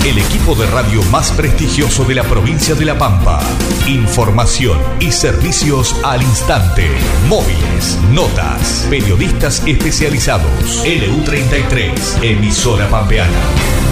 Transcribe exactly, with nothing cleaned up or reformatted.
el equipo de radio más prestigioso de la provincia de La Pampa. Información y servicios al instante. Móviles, notas, periodistas especializados. L U treinta y tres, emisora pampeana.